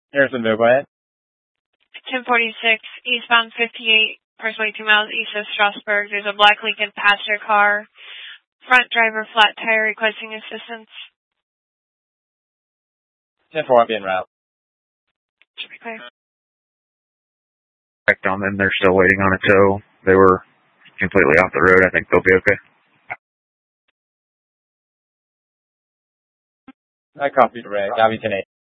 Harrisonville, go ahead. 1046, eastbound 58, approximately 2 miles east of Strasburg. There's a black Lincoln passenger car. Front driver flat tire requesting assistance. 10-4, I'll be en route. Should be clear. On them, they're still waiting on a tow. They were completely off the road. I think they'll be okay. I copied Ray. I'll be 10-8.